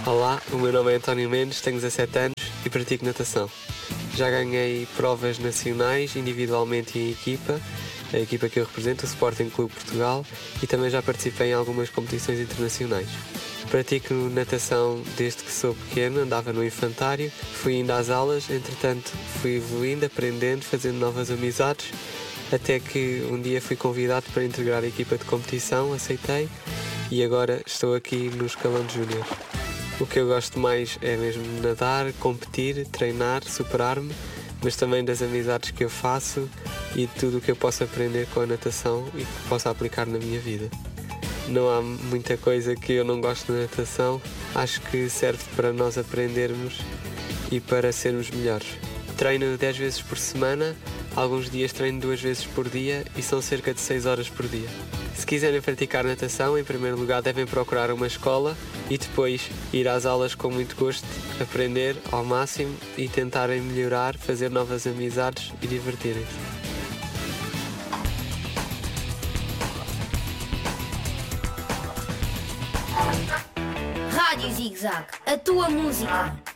Olá, o meu nome é António Mendes, tenho 17 anos e pratico natação. Já ganhei provas nacionais, individualmente e em equipa, a equipa que eu represento, o Sporting Clube Portugal, e também já participei em algumas competições internacionais. Pratico natação desde que sou pequeno, andava no infantário, fui indo às aulas, entretanto fui evoluindo, aprendendo, fazendo novas amizades, até que um dia fui convidado para integrar a equipa de competição, aceitei e agora estou aqui no escalão de júnior. O que eu gosto mais é mesmo nadar, competir, treinar, superar-me, mas também das amizades que eu faço e de tudo o que eu posso aprender com a natação e que possa aplicar na minha vida. Não há muita coisa que eu não gosto na natação, acho que serve para nós aprendermos e para sermos melhores. Treino 10 vezes por semana, alguns dias treino 2 vezes por dia e são cerca de 6 horas por dia. Se quiserem praticar natação, em primeiro lugar devem procurar uma escola e depois ir às aulas com muito gosto, aprender ao máximo e tentarem melhorar, fazer novas amizades e divertirem-se. Rádio Zig Zag, a tua música.